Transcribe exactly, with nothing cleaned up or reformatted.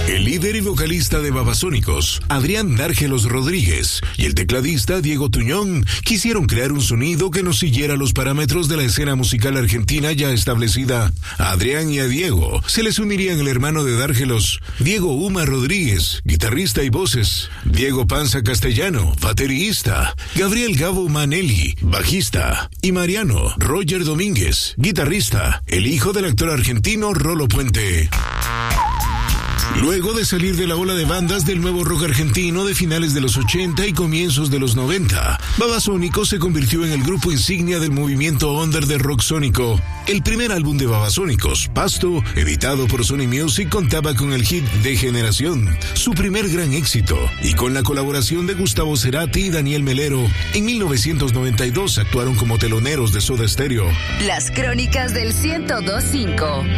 El líder y vocalista de Babasónicos, Adrián Dárgelos Rodríguez, y el tecladista Diego Tuñón quisieron crear un sonido que no siguiera los parámetros de la escena musical argentina ya establecida. A Adrián y a Diego se les unirían el hermano de Dárgelos, Diego Uma Rodríguez, guitarrista y voces, Diego Panza Castellano, baterista, Gabriel Gabo Manelli, bajista, y Mariano Roger Domínguez, guitarrista, el hijo del actor argentino Rolo Puente. Luego de salir de la ola de bandas del nuevo rock argentino de finales de los ochenta y comienzos de los noventa, Babasónicos se convirtió en el grupo insignia del movimiento under de rock sónico. El primer álbum de Babasónicos, Pasto, editado por Sony Music, contaba con el hit De Generación, su primer gran éxito, y con la colaboración de Gustavo Cerati y Daniel Melero. En mil novecientos noventa y dos actuaron como teloneros de Soda Stereo. Las crónicas del ciento dos punto cinco.